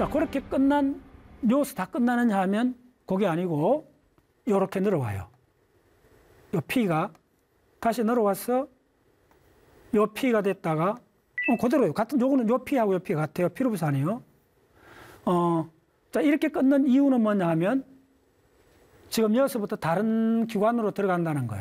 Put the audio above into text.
자, 그렇게 끝난, 여기서 다 끝나느냐 하면 그게 아니고 이렇게 늘어와요. 요 P가 다시 늘어와서 요 P가 됐다가 그대로요. 같은 요거는 요 P하고 요 P가 같아요. P루브산이요. 자, 이렇게 끊는 이유는 뭐냐 하면 지금 여기서부터 다른 기관으로 들어간다는 거예요.